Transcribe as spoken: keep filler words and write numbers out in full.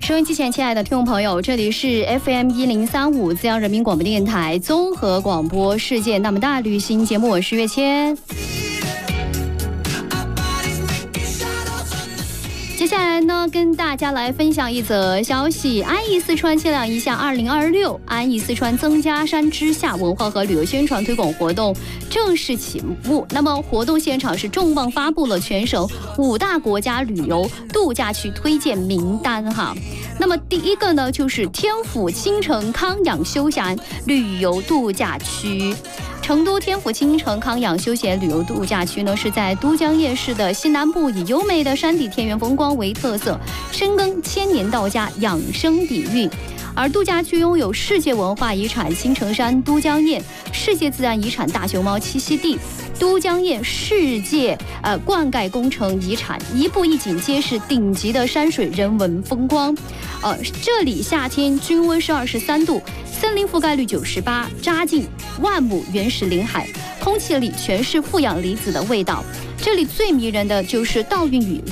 收音机前亲爱的听众朋友，这里是 F M 一零三五资阳人民广播电台综合广播世界那么大旅行节目，我是月谦。接下来呢，跟大家来分享一则消息：安逸四川千两一下二零二六安逸四川曾家山之夏文化和旅游宣传推广活动正式启幕。那么活动现场是重磅发布了全省五大国家旅游度假区推荐名单哈。那么第一个呢，就是天府青城康养休闲旅游度假区。成都天府青城康养休闲旅游度假区呢，是在都江堰市的西南部，以优美的山地田园风光为特色，深耕千年道家养生底蕴。而度假区拥有世界文化遗产青城山都江堰、世界自然遗产大熊猫栖息地、都江堰世界呃灌溉工程遗产，一步一景皆是顶级的山水人文风光。呃，这里夏天均温是二十三度，森林覆盖率九十八，扎进万亩原始林海，空气里全是负氧离子的味道。这里最迷人的就是倒运雨